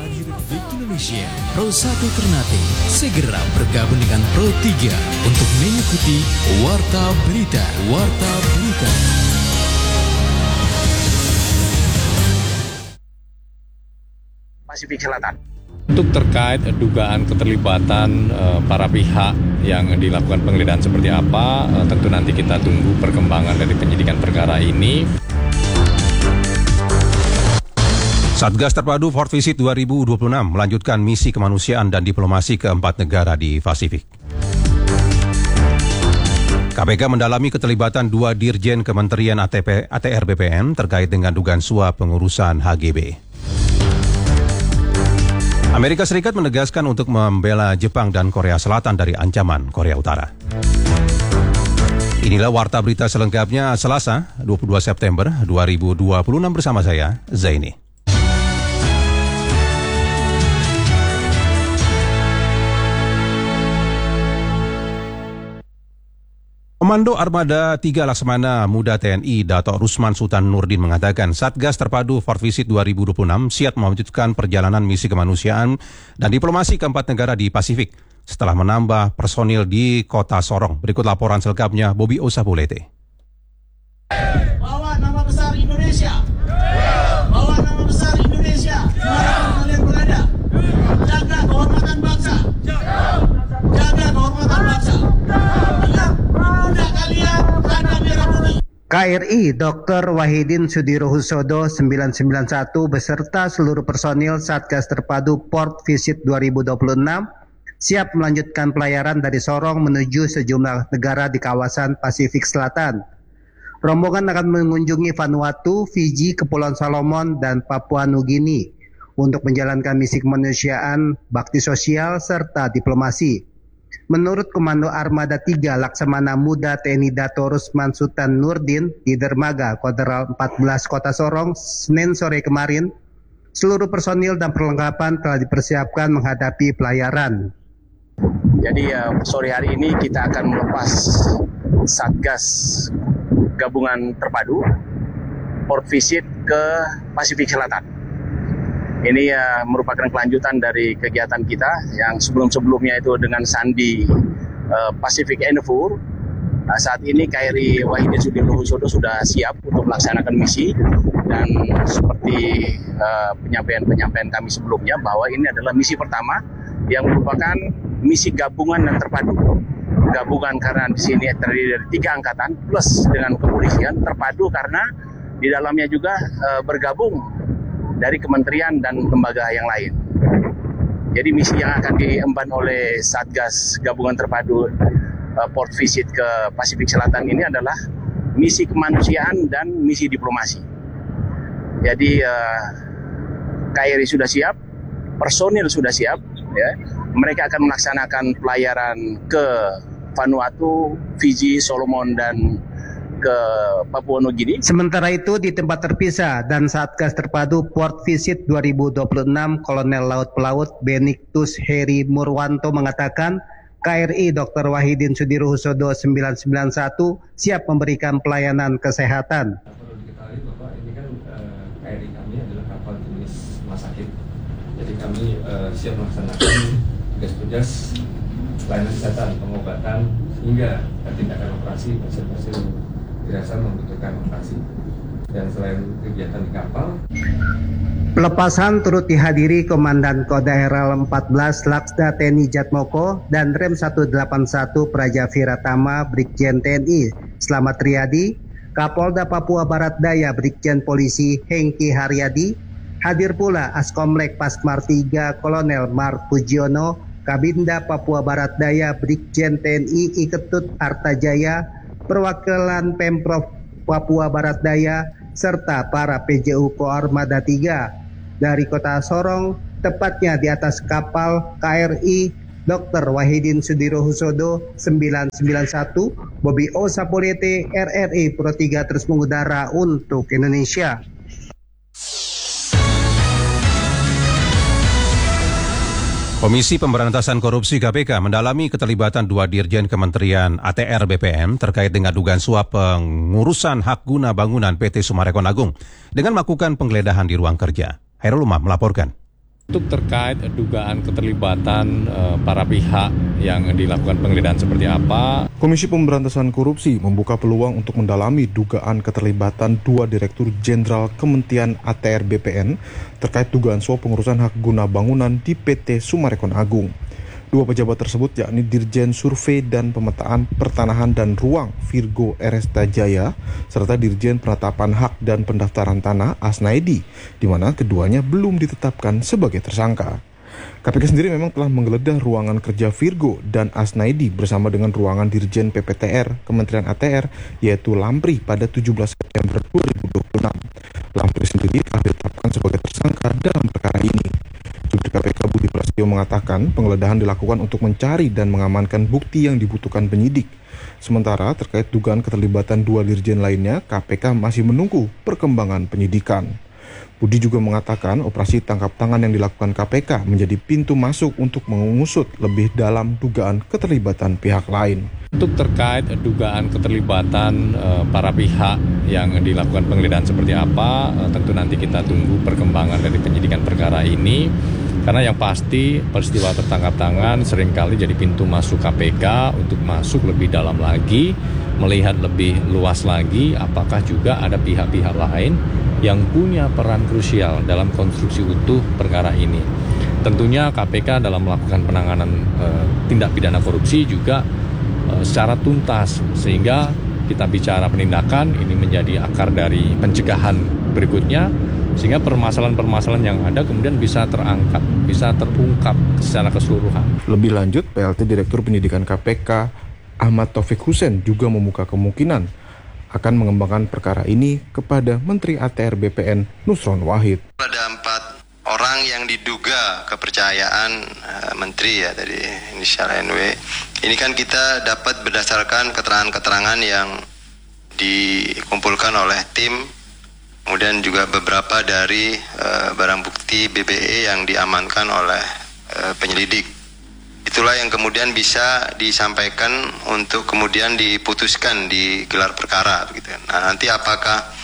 Republik Indonesia, Pro 1 Ternate segera bergabung dengan Pro 3 untuk mengikuti Warta Berita. Warta Berita. Pasifik Selatan. Untuk terkait dugaan keterlibatan para pihak yang dilakukan penggeledahan seperti apa, tentu nanti kita tunggu perkembangan dari penyidikan perkara ini. Satgas Terpadu Port Visit 2026 melanjutkan misi kemanusiaan dan diplomasi ke 4 negara di Pasifik. KPK mendalami keterlibatan 2 Dirjen Kementerian ATR BPN terkait dengan dugaan suap pengurusan HGB. Amerika Serikat menegaskan untuk membela Jepang dan Korea Selatan dari ancaman Korea Utara. Inilah Warta Berita selengkapnya Selasa 22 September 2026 bersama saya, Zaini. Komando Armada 3 Laksamana Muda TNI Dato' Rusman Sultan Nurdin mengatakan Satgas Terpadu Port Visit 2026 siap melanjutkan perjalanan misi kemanusiaan dan diplomasi ke 4 negara di Pasifik setelah menambah personil di Kota Sorong. Berikut laporan selengkapnya Bobby Osabulete. Bawa nama besar Indonesia. Bawa nama besar Indonesia. Dimanapun kalian berada. Jaga kehormatan bangsa. Jaga kehormatan bangsa. KRI Dr. Wahidin Sudirohusodo 991 beserta seluruh personil Satgas Terpadu Port Visit 2026 siap melanjutkan pelayaran dari Sorong menuju sejumlah negara di kawasan Pasifik Selatan. Rombongan akan mengunjungi Vanuatu, Fiji, Kepulauan Solomon, dan Papua Nugini untuk menjalankan misi kemanusiaan, bakti sosial, serta diplomasi. Menurut Komando Armada 3 Laksamana Muda TNI Dato' Rusman Sultan Nurdin di Dermaga Kodral 14 Kota Sorong, Senin sore kemarin, seluruh personil dan perlengkapan telah dipersiapkan menghadapi pelayaran. Jadi sore hari ini kita akan melepas Satgas Gabungan Terpadu Port Visit ke Pasifik Selatan. Ini merupakan kelanjutan dari kegiatan kita yang sebelum-sebelumnya itu dengan Sandi Pacific Endeavour. Saat ini KRI Wahidin Sudirohusodo sudah siap untuk melaksanakan misi dan seperti penyampaian kami sebelumnya bahwa ini adalah misi pertama yang merupakan misi gabungan dan terpadu. Gabungan karena di sini terdiri dari 3 angkatan plus dengan kepolisian, terpadu karena di dalamnya juga bergabung dari kementerian dan lembaga yang lain. Jadi misi yang akan diemban oleh Satgas Gabungan Terpadu Port Visit ke Pasifik Selatan ini adalah misi kemanusiaan dan misi diplomasi. Jadi KRI sudah siap, personil sudah siap, ya. Mereka akan melaksanakan pelayaran ke Vanuatu, Fiji, Solomon, dan ke Papua Nugini. Sementara itu di tempat terpisah dan Satgas Terpadu Port Visit 2026 Kolonel Laut Pelaut Benedictus Heri Murwanto mengatakan KRI Dr. Wahidin Sudirohusodo 991 siap memberikan pelayanan kesehatan. Perlu diketahui bahwa ini kan KRI kami adalah kapal jenis rumah sakit. Jadi kami siap melaksanakan tugas-tugas pelayanan kesehatan, pengobatan hingga tindakan operasi pasien-pasien dirasa membutuhkan operasi. Dan selain kegiatan di kapal, pelepasan turut dihadiri Komandan Kodaeral 14 Laksda TNI Jatmoko dan Rem 181 Praja Viratama Brigjen TNI Slamet Riyadi, Kapolda Papua Barat Daya Brigjen Polisi Hengki Haryadi, hadir pula Askomlek Pasmar 3 Kolonel Mark Pujiono, Kabinda Papua Barat Daya Brigjen TNI Iketut Artajaya, perwakilan Pemprov Papua Barat Daya, serta para PJU Koarmada 3 dari Kota Sorong, tepatnya di atas kapal KRI Dr. Wahidin Sudirohusodo 991, Bobby Osapolete, RRI Pro 3 terus mengudara untuk Indonesia. Komisi Pemberantasan Korupsi KPK mendalami keterlibatan 2 Dirjen Kementerian ATR BPN terkait dengan dugaan suap pengurusan hak guna bangunan PT Summarecon Agung dengan melakukan penggeledahan di ruang kerja. Hairul Umam melaporkan. Untuk terkait dugaan keterlibatan para pihak yang dilakukan penggeledahan seperti apa, Komisi Pemberantasan Korupsi membuka peluang untuk mendalami dugaan keterlibatan 2 Direktur Jenderal Kementerian ATR BPN terkait dugaan suap pengurusan hak guna bangunan di PT Summarecon Agung. 2 pejabat tersebut yakni Dirjen Survei dan Pemetaan Pertanahan dan Ruang Virgo Eresta Jaya serta Dirjen Penetapan Hak dan Pendaftaran Tanah Asnaedi, di mana keduanya belum ditetapkan sebagai tersangka. KPK sendiri memang telah menggeledah ruangan kerja Virgo dan Asnaedi bersama dengan ruangan Dirjen PPTR Kementerian ATR yaitu Lampri pada 17 September 2026. Lampri sendiri telah ditetapkan sebagai tersangka dalam perkara ini. Jubir KPK Budi Prasetyo mengatakan penggeledahan dilakukan untuk mencari dan mengamankan bukti yang dibutuhkan penyidik. Sementara terkait dugaan keterlibatan 2 dirjen lainnya, KPK masih menunggu perkembangan penyidikan. Budi juga mengatakan operasi tangkap tangan yang dilakukan KPK menjadi pintu masuk untuk mengusut lebih dalam dugaan keterlibatan pihak lain. Untuk terkait dugaan keterlibatan para pihak yang dilakukan penggeledahan seperti apa, tentu nanti kita tunggu perkembangan dari penyidikan perkara ini. Karena yang pasti peristiwa tertangkap tangan seringkali jadi pintu masuk KPK untuk masuk lebih dalam lagi, melihat lebih luas lagi apakah juga ada pihak-pihak lain yang punya peran krusial dalam konstruksi utuh perkara ini. Tentunya KPK dalam melakukan penanganan tindak pidana korupsi juga secara tuntas, sehingga kita bicara penindakan ini menjadi akar dari pencegahan berikutnya, sehingga permasalahan-permasalahan yang ada kemudian bisa terangkat, bisa terungkap secara keseluruhan. Lebih lanjut, PLT Direktur Penyidikan KPK Ahmad Taufik Hussein juga membuka kemungkinan akan mengembangkan perkara ini kepada Menteri ATR BPN Nusron Wahid. Ada 4 orang yang diduga kepercayaan menteri ya dari inisial NW. Ini kan kita dapat berdasarkan keterangan-keterangan yang dikumpulkan oleh tim, kemudian juga beberapa dari barang bukti BBE yang diamankan oleh penyelidik. Itulah yang kemudian bisa disampaikan untuk kemudian diputuskan di gelar perkara. Gitu. Nah, nanti apakah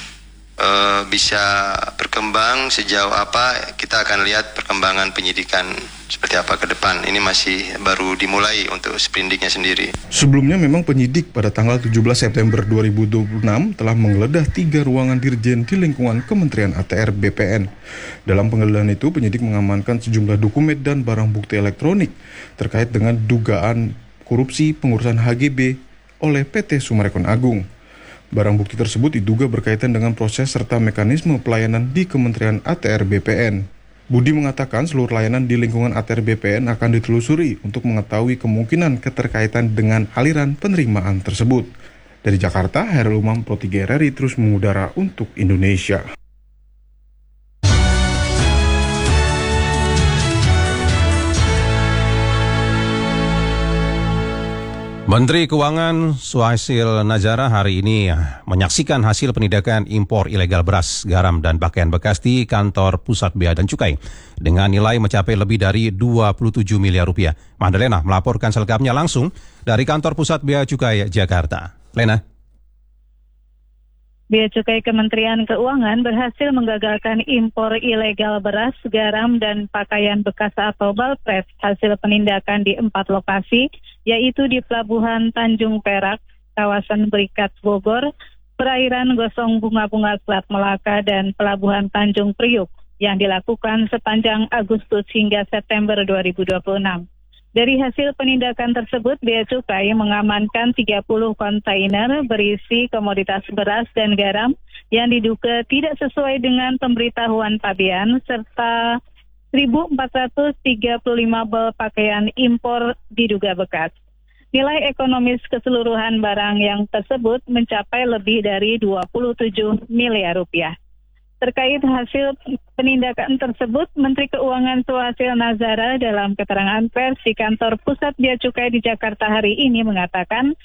bisa berkembang sejauh apa, kita akan lihat perkembangan penyidikan seperti apa ke depan. Ini masih baru dimulai untuk sprindiknya sendiri. Sebelumnya memang penyidik pada tanggal 17 September 2026 telah menggeledah 3 ruangan dirjen di lingkungan Kementerian ATR BPN. Dalam penggeledahan itu, penyidik mengamankan sejumlah dokumen dan barang bukti elektronik terkait dengan dugaan korupsi pengurusan HGB oleh PT Summarecon Agung. Barang bukti tersebut diduga berkaitan dengan proses serta mekanisme pelayanan di Kementerian ATR BPN. Budi mengatakan seluruh layanan di lingkungan ATR BPN akan ditelusuri untuk mengetahui kemungkinan keterkaitan dengan aliran penerimaan tersebut. Dari Jakarta, Hairul Umam, Pro 3 RRI terus mengudara untuk Indonesia. Menteri Keuangan Suhasil Nazara hari ini menyaksikan hasil penindakan impor ilegal beras, garam, dan pakaian bekas di kantor Pusat Bea dan Cukai dengan nilai mencapai lebih dari 27 miliar rupiah. Madalena melaporkan selengkapnya langsung dari kantor Pusat Bea Cukai Jakarta. Lena. Bea Cukai Kementerian Keuangan berhasil menggagalkan impor ilegal beras, garam, dan pakaian bekas atau balpres hasil penindakan di 4 lokasi, yaitu di Pelabuhan Tanjung Perak, kawasan Berikat Bogor, perairan Gosong Bunga-Bunga Selat Melaka, dan Pelabuhan Tanjung Priuk yang dilakukan sepanjang Agustus hingga September 2026. Dari hasil penindakan tersebut, Bea Cukai mengamankan 30 kontainer berisi komoditas beras dan garam yang diduga tidak sesuai dengan pemberitahuan pabean, serta 1.435 bel pakaian impor diduga bekas. Nilai ekonomis keseluruhan barang yang tersebut mencapai lebih dari 27 miliar rupiah. Terkait hasil penindakan tersebut, Menteri Keuangan Suhasil Nazara dalam keterangan pers di kantor Pusat Bea Cukai di Jakarta hari ini mengatakan